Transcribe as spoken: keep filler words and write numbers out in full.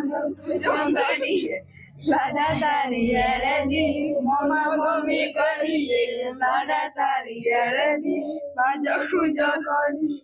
લાડા તારી અરજી મમ્મા મમ્મી કરીએ લાડા તારી અરજી બાજો કુજો કરી